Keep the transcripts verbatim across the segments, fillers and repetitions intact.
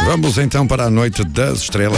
Vamos então para a Noite das Estrelas.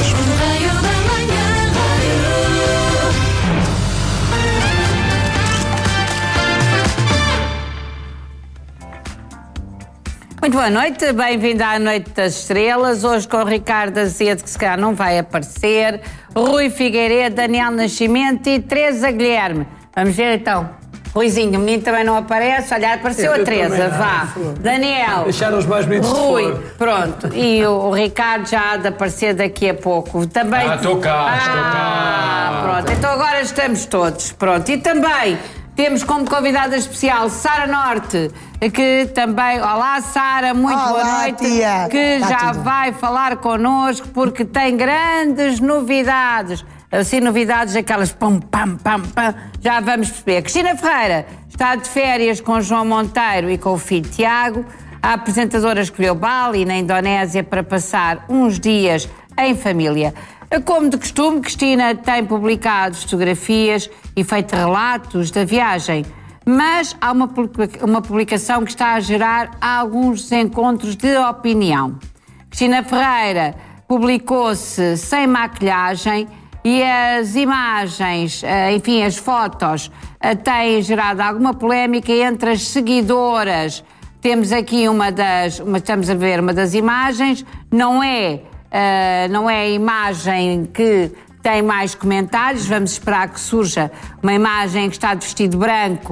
Muito boa noite, bem-vindo à Noite das Estrelas, hoje com o Ricardo Azevedo, que se calhar não vai aparecer, Rui Figueiredo, Daniel Nascimento e Teresa Guilherme. Vamos ver então. Ruizinho, o menino também não aparece, olha, apareceu a Teresa, vá. Daniel, deixaram os mais menos Rui, pronto, e o, o Ricardo já há de aparecer daqui a pouco. Também... Ah, estou cá, ah, estou cá. Pronto, então agora estamos todos, pronto. E também temos como convidada especial Sara Norte, que também... Olá, Sara, muito Olá, boa noite. tia. Que Tá já tudo. vai falar connosco porque tem grandes novidades. Assim, novidades aquelas pam, pam, pam, pam. Já vamos perceber. Cristina Ferreira está de férias com João Monteiro e com o filho Tiago. A apresentadora escolheu Bali, na Indonésia, para passar uns dias em família. Como de costume, Cristina tem publicado fotografias e feito relatos da viagem, mas há uma, uma publicação que está a gerar alguns desencontros de opinião. Cristina Ferreira publicou-se sem maquilhagem e as imagens, enfim, as fotos, têm gerado alguma polémica entre as seguidoras. Temos aqui uma das, uma, estamos a ver uma das imagens, não é... Uh, não é a imagem que tem mais comentários, vamos esperar que surja uma imagem que está de vestido branco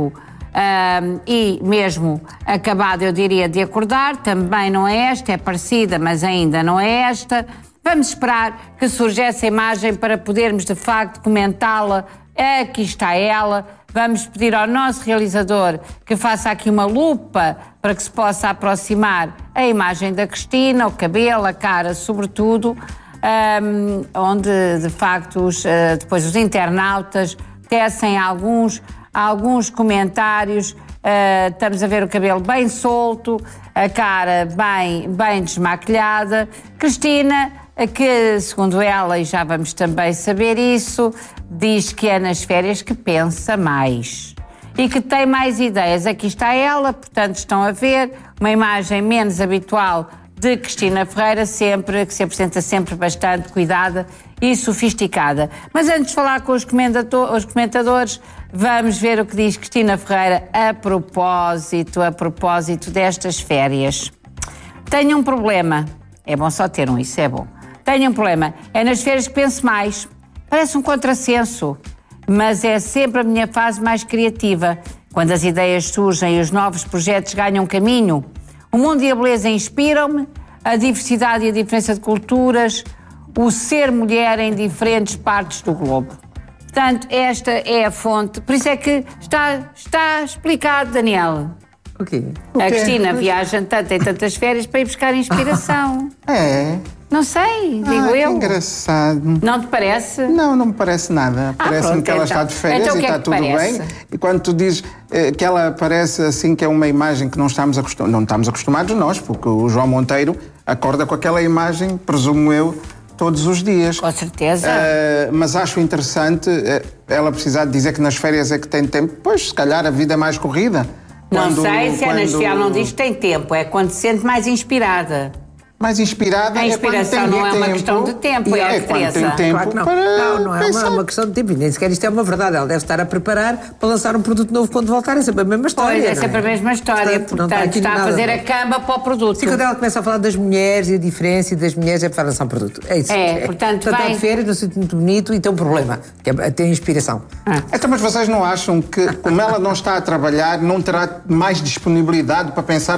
uh, e mesmo acabado, eu diria, de acordar. Também não é esta, é parecida, mas ainda não é esta. Vamos esperar que surja essa imagem para podermos de facto comentá-la. Aqui está ela. Vamos pedir ao nosso realizador que faça aqui uma lupa para que se possa aproximar a imagem da Cristina, o cabelo, a cara, sobretudo, um, onde, de facto, os, uh, depois os internautas tecem alguns, alguns comentários. Uh, estamos a ver o cabelo bem solto, a cara bem, bem desmaquilhada. Cristina, que, segundo ela, e já vamos também saber isso, diz que é nas férias que pensa mais e que tem mais ideias. Aqui está ela, portanto estão a ver uma imagem menos habitual de Cristina Ferreira, sempre, que se apresenta sempre bastante cuidada e sofisticada. Mas antes de falar com os comentadores, vamos ver o que diz Cristina Ferreira a propósito, a propósito destas férias. Tenho um problema. É bom só ter um, isso é bom. Tenho um problema. É nas férias que penso mais. Parece um contrassenso, mas é sempre a minha fase mais criativa. Quando as ideias surgem e os novos projetos ganham caminho. O mundo e a beleza inspiram-me, a diversidade e a diferença de culturas, o ser mulher em diferentes partes do globo. Portanto, esta é a fonte. Por isso é que está, está explicado, Daniel. O quê? A Cristina viaja tanto em tantas férias para ir buscar inspiração. É? Não sei, digo ah, eu. Que engraçado. Não te parece? Não, não me parece nada. Ah, Parece-me pronto, que ela então. está de férias Então, e que é está que tudo parece? bem. E quando tu dizes eh, que ela parece assim, que é uma imagem que não estamos acostumados, não estamos acostumados nós, porque o João Monteiro acorda com aquela imagem, presumo eu, todos os dias. Com certeza. Uh, mas acho interessante uh, ela precisar de dizer que nas férias é que tem tempo. Pois, se calhar a vida é mais corrida. Não Quando, sei se quando... é nas férias, não diz que tem tempo, é quando se sente mais inspirada. Mais inspirada A inspiração é quando tem não é tempo, uma questão de tempo, é, é que quando tem Teresa. tempo Claro que não. para Não, não é uma, pensar. uma questão de tempo. Nem sequer isto é uma verdade. Ela deve estar a preparar para lançar um produto novo quando voltar. É sempre a mesma história. Pois, é não sempre a mesma história. Portanto, não Portanto, aqui está a nada fazer de a novo. cama para o produto. Sim, quando ela começa a falar das mulheres e a diferença e das mulheres é para lançar um produto. É isso. É, portanto, está vai- de férias, não se sente muito bonito e tem um problema, que é ter inspiração. Então, mas vocês não acham que, como ela não está a trabalhar, não terá mais disponibilidade para pensar